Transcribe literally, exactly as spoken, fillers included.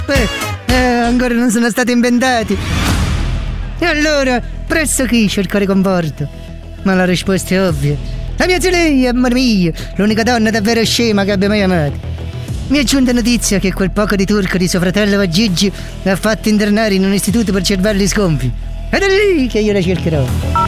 Beh, eh, ancora non sono stati inventati. E allora, presso chi cercare conforto? Ma la risposta è ovvia. La mia zia lei, amore mio, l'unica donna davvero scema che abbia mai amato. Mi è giunta notizia che quel poco di turco di suo fratello Gigi l'ha fatto internare in un istituto per cervelli sgonfi. Ed è lì che io la cercherò.